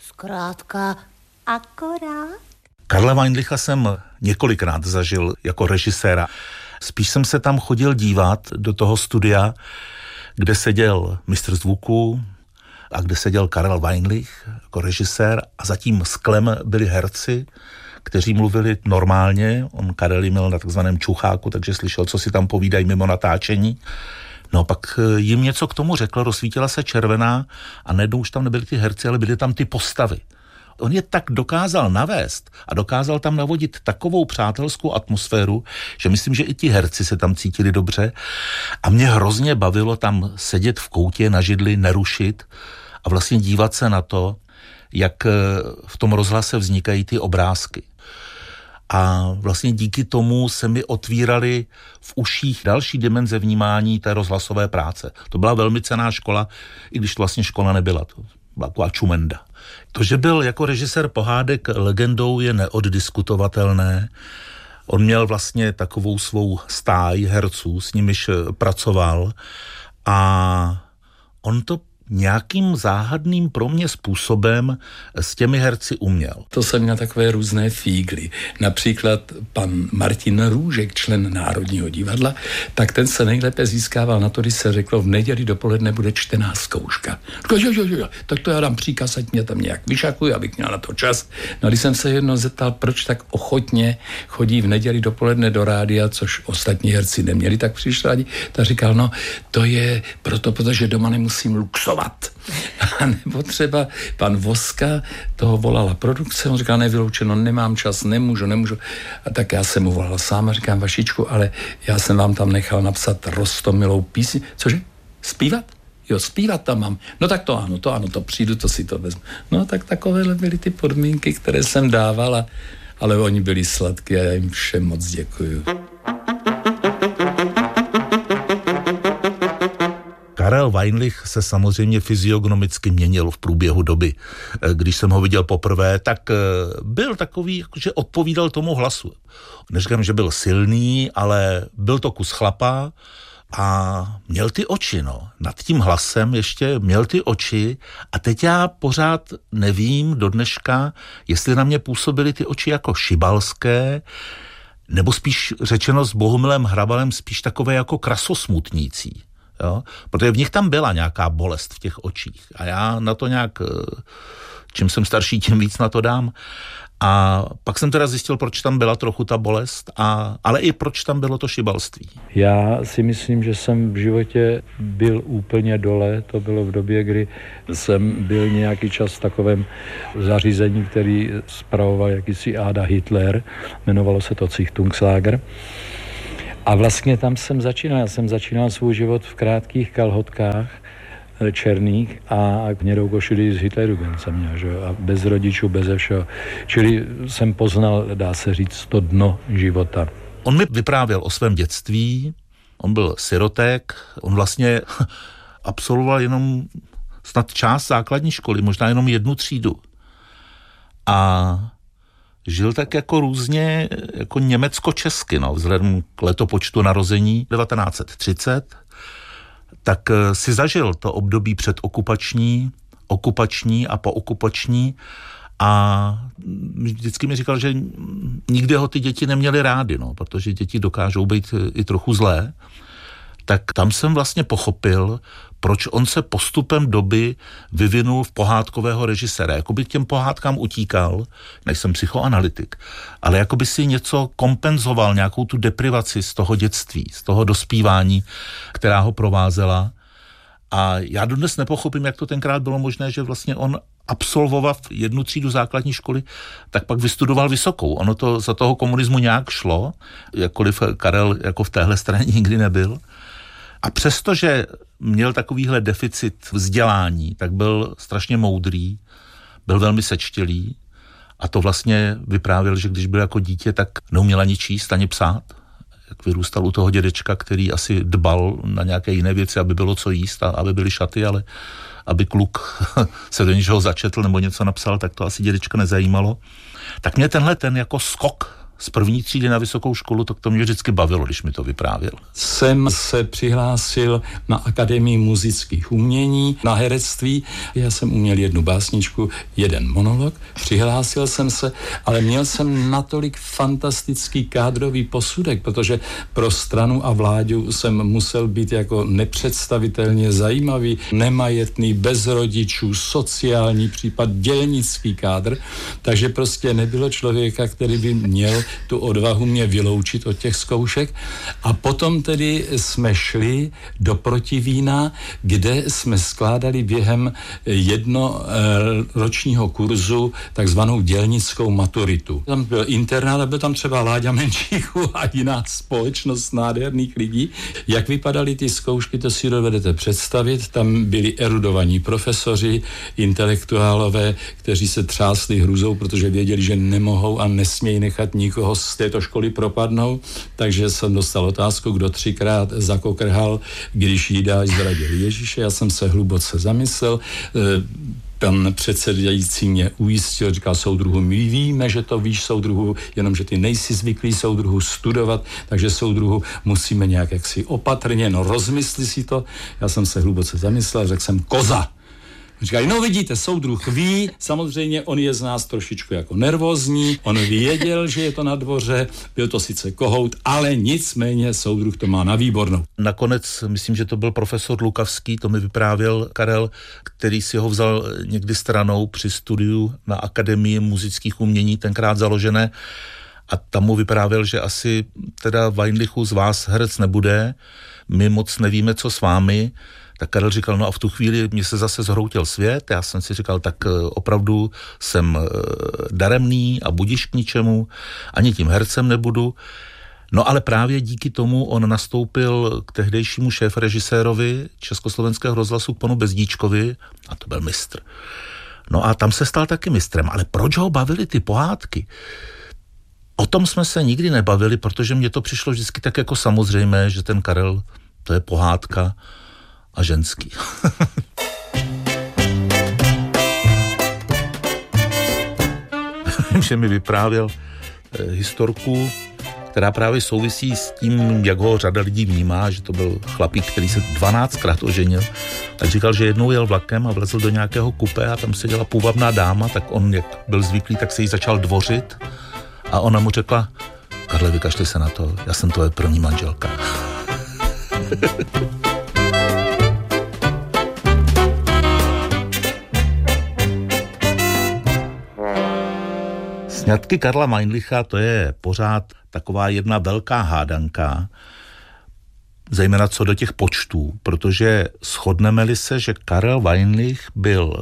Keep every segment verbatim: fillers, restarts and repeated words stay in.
Zkrátka akorát. Karla Weinlicha jsem několikrát zažil jako režiséra. Spíš jsem se tam chodil dívat do toho studia, kde seděl mistr zvuku a kde seděl Karel Weinlich jako režisér a za tím sklem byli herci, kteří mluvili normálně. On Karel měl na takzvaném čucháku, takže slyšel, co si tam povídají mimo natáčení. No pak jim něco k tomu řekl, rozsvítila se červená a najednou už tam nebyli ty herci, ale byly tam ty postavy. On je tak dokázal navést a dokázal tam navodit takovou přátelskou atmosféru, že myslím, že i ti herci se tam cítili dobře a mě hrozně bavilo tam sedět v koutě na židli, nerušit a vlastně dívat se na to, jak v tom rozhlase vznikají ty obrázky. A vlastně díky tomu se mi otvíraly v uších další dimenze vnímání té rozhlasové práce. To byla velmi cenná škola, i když to vlastně škola nebyla. To byla taková čumenda. To, že byl jako režisér pohádek legendou, je neoddiskutovatelné. On měl vlastně takovou svou stáj herců, s nimiž pracoval a on to nějakým záhadným pro mě způsobem s těmi herci uměl. To jsem měl takové různé fígly. Například pan Martin Růžek, člen Národního divadla, tak ten se nejlépe získával na to, když se řeklo, v neděli dopoledne bude čtená zkouška. Jo, jo, jo, tak to já dám příkaz, ať mě tam nějak vyšakují, abych měl na to čas. No když jsem se jednou zeptal, proč tak ochotně chodí v neděli dopoledne do rádia, což ostatní herci neměli, tak přišli, tak říkal, no to je proto, protože doma nemusím luxovat. A nebo třeba pan Voska, toho volala produkce, on říkal, nevyloučeno, nemám čas, nemůžu, nemůžu. A tak já jsem mu volal sám a říkám, Vašičku, ale já jsem vám tam nechal napsat roztomilou písni. Cože? Zpívat? Jo, zpívat tam mám. No tak to ano, to ano, to přijdu, to si to vezmu. No tak takovéhle byly ty podmínky, které jsem dávala, ale oni byli sladký a já jim všem moc děkuju. Karel Weinlich se samozřejmě fyziognomicky měnil v průběhu doby. Když jsem ho viděl poprvé, tak byl takový, že odpovídal tomu hlasu. Neříkám, že byl silný, ale byl to kus chlapa a měl ty oči, no. Nad tím hlasem ještě měl ty oči a teď já pořád nevím do dneška, jestli na mě působily ty oči jako šibalské, nebo spíš řečeno s Bohumilem Hrabalem spíš takové jako krasosmutnící. Jo? Protože v nich tam byla nějaká bolest v těch očích a já na to nějak, čím jsem starší, tím víc na to dám. A pak jsem teda zjistil, proč tam byla trochu ta bolest, a, ale i proč tam bylo to šibalství. Já si myslím, že jsem v životě byl úplně dole. To bylo v době, kdy jsem byl nějaký čas v takovém zařízení, který spravoval jakýsi Ada Hitler. Jmenovalo se to Sichtungslager. A vlastně tam jsem začínal. Já jsem začínal svůj život v krátkých kalhotkách černých a hnědou košili z Hitlerjugend jsem měl, že? A bez rodičů, bez všeho. Čili jsem poznal, dá se říct, to dno života. On mi vyprávěl o svém dětství, on byl sirotek, on vlastně absolvoval jenom snad část základní školy, možná jenom jednu třídu. A žil tak jako různě, jako německo-česky, no, vzhledem k letopočtu narození devatenáct set třicet, tak si zažil to období předokupační, okupační a pookupační a vždycky mi říkal, že nikdy ho ty děti neměly rády, no, protože děti dokážou být i trochu zlé. Tak tam jsem vlastně pochopil, proč on se postupem doby vyvinul v pohádkového režiséra. Jakoby k těm pohádkám utíkal, nejsem psychoanalytik, ale jakoby si něco kompenzoval, nějakou tu deprivaci z toho dětství, z toho dospívání, která ho provázela. A já dodnes nepochopím, jak to tenkrát bylo možné, že vlastně on absolvoval jednu třídu základní školy, tak pak vystudoval vysokou. Ono to za toho komunismu nějak šlo, jakkoliv Karel jako v téhle straně nikdy nebyl. A přestože měl takovýhle deficit vzdělání, tak byl strašně moudrý, byl velmi sečtělý a to vlastně vyprávěl, že když byl jako dítě, tak neuměl ani číst, ani psát. Jak vyrůstal u toho dědečka, který asi dbal na nějaké jiné věci, aby bylo co jíst a aby byly šaty, ale aby kluk se do něčeho začetl nebo něco napsal, tak to asi dědečka nezajímalo. Tak mě tenhle ten jako skok z první třídy na vysokou školu, tak to mě vždycky bavilo, když mi to vyprávěl. Jsem se přihlásil na Akademii muzických umění, na herectví. Já jsem uměl jednu básničku, jeden monolog, přihlásil jsem se, ale měl jsem natolik fantastický kádrový posudek, protože pro stranu a vládu jsem musel být jako nepředstavitelně zajímavý, nemajetný, bez rodičů, sociální případ, dělnický kádr, takže prostě nebylo člověka, který by měl tu odvahu mě vyloučit od těch zkoušek. A potom tedy jsme šli do Protivína, kde jsme skládali během jednoročního kurzu takzvanou dělnickou maturitu. Tam byl internát a byl tam třeba Láďa Menšíku a jiná společnost nádherných lidí. Jak vypadaly ty zkoušky, to si dovedete představit. Tam byli erudovaní profesoři, intelektuálové, kteří se třásli hrůzou, protože věděli, že nemohou a nesmějí nechat nikoho z této školy propadnout. Takže jsem dostal otázku, kdo třikrát zakokrhal, když Jidáš zradil Ježíše. Já jsem se hluboce zamyslel. Pan předsedající mě ujistil, říkal soudruhu, my víme, že to víš, soudruhu, jenomže ty nejsi zvyklý soudruhu studovat, takže soudruhu musíme nějak jaksi opatrně, no rozmysli si to. Já jsem se hluboce zamyslel, řekl jsem koza. Říkají, no vidíte, soudruh ví, samozřejmě on je z nás trošičku jako nervózní, on věděl, že je to na dvoře, byl to sice kohout, ale nicméně soudruh to má na výbornou. Nakonec, myslím, že to byl profesor Lukavský, to mi vyprávěl Karel, který si ho vzal někdy stranou při studiu na Akademii muzických umění, tenkrát založené, a tam mu vyprávěl, že asi teda Weinlichu z vás herec nebude, my moc nevíme, co s vámi. Tak Karel říkal, no a v tu chvíli mě se zase zhroutil svět, já jsem si říkal, tak opravdu jsem daremný a budiš k ničemu, ani tím hercem nebudu. No ale právě díky tomu on nastoupil k tehdejšímu šéfrežisérovi Československého rozhlasu, k panu Bezdíčkovi, a to byl mistr. No a tam se stal taky mistrem, ale proč ho bavily ty pohádky? O tom jsme se nikdy nebavili, protože mně to přišlo vždycky tak jako samozřejmé, že ten Karel, to je pohádka a ženský. Že mi vyprávěl eh, historku, která právě souvisí s tím, jak ho řada lidí vnímá, že to byl chlapík, který se dvanáctkrát oženil. Tak říkal, že jednou jel vlakem a vlezl do nějakého kupé a tam seděla půvabná dáma, tak on, jak byl zvyklý, tak se jí začal dvořit a ona mu řekla, Karle, vykašli se na to, já jsem tvoje první manželka. Sňatky Karla Weinlicha, to je pořád taková jedna velká hádanka, zejména co do těch počtů, protože shodneme-li se, že Karel Weinlich byl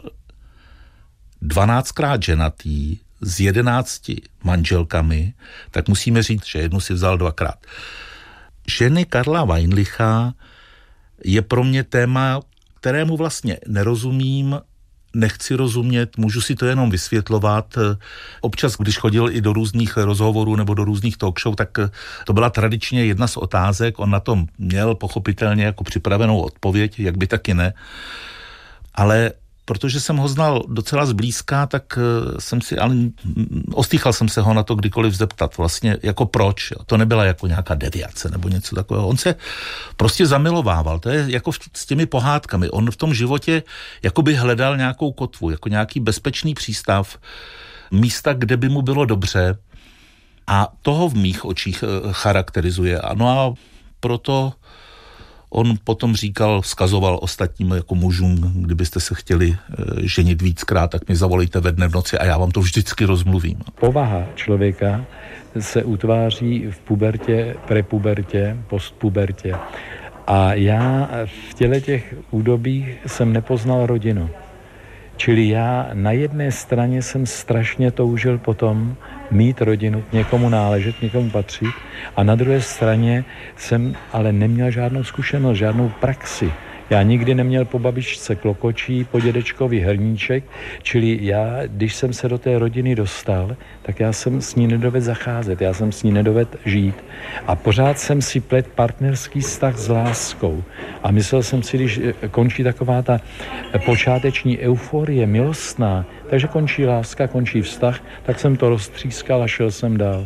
dvanáctkrát ženatý s jedenácti manželkami, tak musíme říct, že jednu si vzal dvakrát. Ženy Karla Weinlicha je pro mě téma, kterému vlastně nerozumím, nechci rozumět, můžu si to jenom vysvětlovat. Občas, když chodil i do různých rozhovorů nebo do různých talk show, tak to byla tradičně jedna z otázek. On na tom měl pochopitelně jako připravenou odpověď, jak by taky ne. Ale protože jsem ho znal docela zblízka, tak jsem si, ale ostýchal jsem se ho na to kdykoliv zeptat vlastně, jako proč. To nebyla jako nějaká deviace nebo něco takového. On se prostě zamilovával. To je jako s těmi pohádkami. On v tom životě jakoby hledal nějakou kotvu, jako nějaký bezpečný přístav, místa, kde by mu bylo dobře, a toho v mých očích charakterizuje. No a proto on potom říkal, vzkazoval ostatním jako mužům, kdybyste se chtěli ženit víckrát, tak mi zavolejte ve dne v noci a já vám to vždycky rozmluvím. Povaha člověka se utváří v pubertě, prepubertě, postpubertě. A já v těle těch údobích jsem nepoznal rodinu. Čili já na jedné straně jsem strašně toužil potom mít rodinu, někomu náležet, někomu patřit, a na druhé straně jsem ale neměl žádnou zkušenost, žádnou praxi. Já nikdy neměl po babičce klokočí, po dědečkovi hrníček, čili já, když jsem se do té rodiny dostal, tak já jsem s ní nedovedl zacházet, já jsem s ní nedovedl žít. A pořád jsem si plet partnerský vztah s láskou. A myslel jsem si, když končí taková ta počáteční euforie, milostná, takže končí láska, končí vztah, tak jsem to roztřískal a šel jsem dál.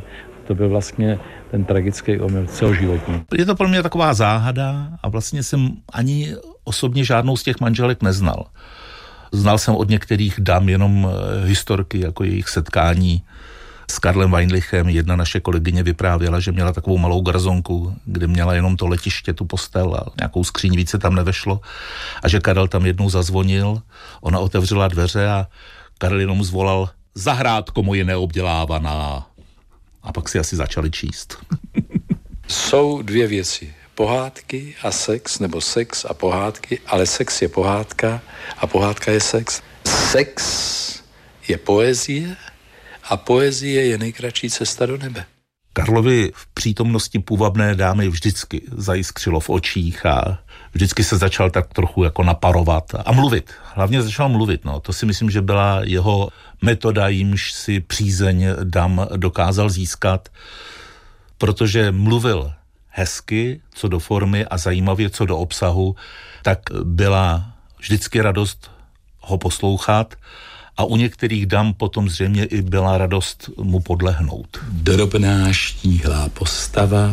To byl vlastně ten tragický omyl celoživotní. Je to pro mě taková záhada a vlastně jsem ani osobně žádnou z těch manželek neznal. Znal jsem od některých dam jenom historky, jako jejich setkání s Karlem Weinlichem. Jedna naše kolegyně vyprávěla, že měla takovou malou garzonku, kde měla jenom to letiště, tu postel a nějakou skříň, více tam nevešlo. A že Karel tam jednou zazvonil, ona otevřela dveře a Karel jenom zvolal: zahrádko moje neobdělávaná. A pak si asi začali číst. Jsou dvě věci. Pohádky a sex, nebo sex a pohádky, ale sex je pohádka a pohádka je sex. Sex je poezie a poezie je nejkratší cesta do nebe. Karlovi v přítomnosti půvabné dámy vždycky zajiskřilo v očích a vždycky se začal tak trochu jako naparovat a mluvit. Hlavně začal mluvit, no. To si myslím, že byla jeho metoda, jímž si přízeň dam dokázal získat, protože mluvil hezky, co do formy a zajímavě, co do obsahu, tak byla vždycky radost ho poslouchat a u některých dam potom zřejmě i byla radost mu podlehnout. Drobná štíhlá postava,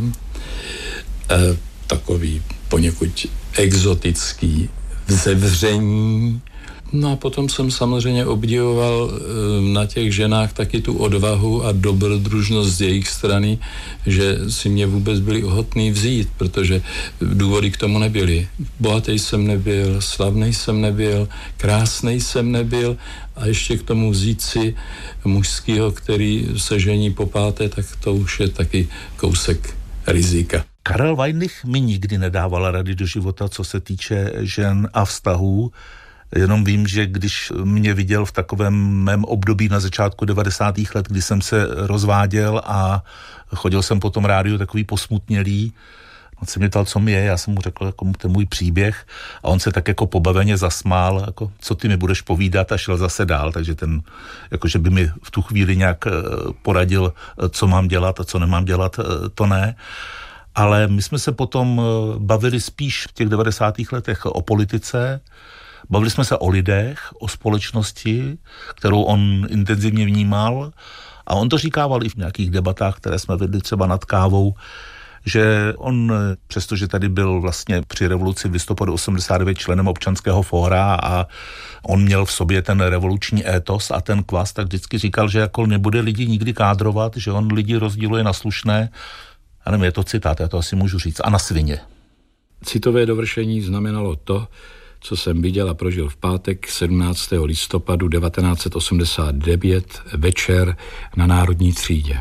e, takový poněkud exotický vzevření. No a potom jsem samozřejmě obdivoval na těch ženách taky tu odvahu a dobrodružnost z jejich strany, že si mě vůbec byli ochotní vzít, protože důvody k tomu nebyly. Bohatý jsem nebyl, slavný jsem nebyl, krásnej jsem nebyl a ještě k tomu vzít si mužskýho, který se žení po páté, tak to už je taky kousek rizika. Karel Weinlich mi nikdy nedával rady do života, co se týče žen a vztahů. Jenom vím, že když mě viděl v takovém mém období na začátku devadesátých let, kdy jsem se rozváděl a chodil jsem po tom rádiu takový posmutnělý, on se mě ptal, co mi je, já jsem mu řekl jako ten můj příběh a on se tak jako pobaveně zasmál, jako co ty mi budeš povídat, a šel zase dál, takže ten, jakože by mi v tu chvíli nějak poradil, co mám dělat a co nemám dělat, to ne. Ale my jsme se potom bavili spíš v těch devadesátých letech o politice, bavili jsme se o lidech, o společnosti, kterou on intenzivně vnímal, a on to říkával i v nějakých debatách, které jsme vedli třeba nad kávou, že on, přestože tady byl vlastně při revoluci v listopadu osmdesát devět členem občanského fóra a on měl v sobě ten revoluční étos a ten kvas, tak vždycky říkal, že jako nebude lidi nikdy kádrovat, že on lidi rozděluje na slušné, a nevím, je to citát, já to asi můžu říct, a na svině. Citové dovršení znamenalo to, co jsem viděl a prožil v pátek sedmnáctého listopadu devatenáct set osmdesát devět večer na Národní třídě.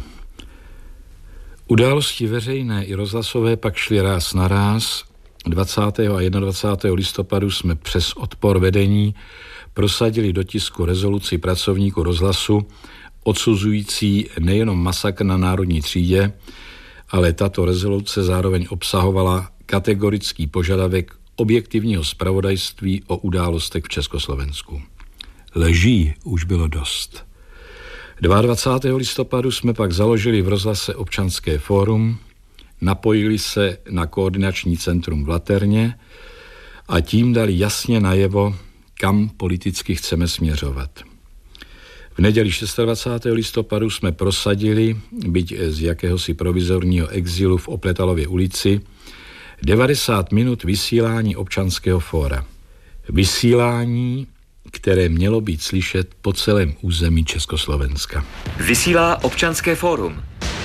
Události veřejné i rozhlasové pak šly ráz na ráz. dvacátého a dvacátého prvního listopadu jsme přes odpor vedení prosadili do tisku rezoluci pracovníků rozhlasu odsuzující nejenom masakr na Národní třídě, ale tato rezoluce zároveň obsahovala kategorický požadavek objektivního zpravodajství o událostech v Československu. Leží už bylo dost. dvacátého druhého listopadu jsme pak založili v rozhlase Občanské fórum, napojili se na koordinační centrum v Laterně a tím dali jasně najevo, kam politicky chceme směřovat. V neděli dvacátého šestého listopadu jsme prosadili, byť z jakéhosi provizorního exilu v Opletalově ulici, devadesát minut vysílání Občanského fóra. Vysílání, které mělo být slyšet po celém území Československa. Vysílá Občanské fórum.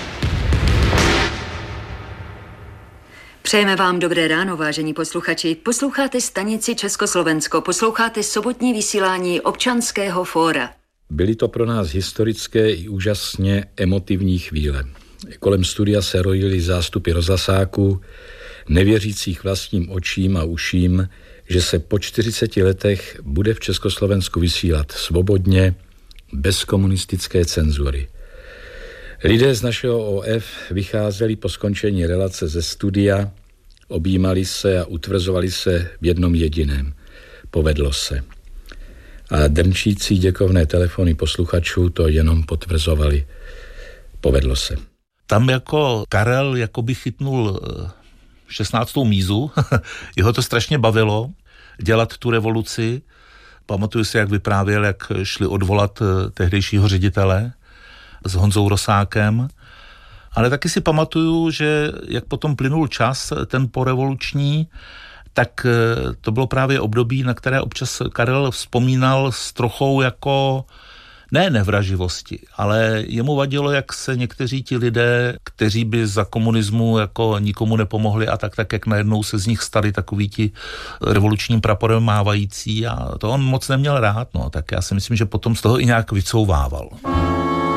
Přejeme vám dobré ráno, vážení posluchači. Posloucháte stanici Československo, posloucháte sobotní vysílání Občanského fóra. Byly to pro nás historické i úžasně emotivní chvíle. Kolem studia se rojily zástupy rozhlasáků, nevěřících vlastním očím a uším, že se po čtyřiceti letech bude v Československu vysílat svobodně, bez komunistické cenzury. Lidé z našeho O F vycházeli po skončení relace ze studia, objímali se a utvrzovali se v jednom jediném. Povedlo se. A drnčící děkovné telefony posluchačů to jenom potvrzovali. Povedlo se. Tam jako Karel jakoby chytnul šestnáctou mízu, jeho to strašně bavilo dělat tu revoluci. Pamatuju si, jak vyprávěl, jak šli odvolat tehdejšího ředitele s Honzou Rosákem Ale taky si pamatuju, že jak potom plynul čas, ten porevoluční, tak to bylo právě období, na které občas Karel vzpomínal s trochou jako ne nevraživosti, ale jemu vadilo, jak se někteří ti lidé, kteří by za komunismu jako nikomu nepomohli a tak, tak jak najednou se z nich stali takový ti revolučním praporem mávající a to on moc neměl rád, no, tak já si myslím, že potom z toho i nějak vycouvával.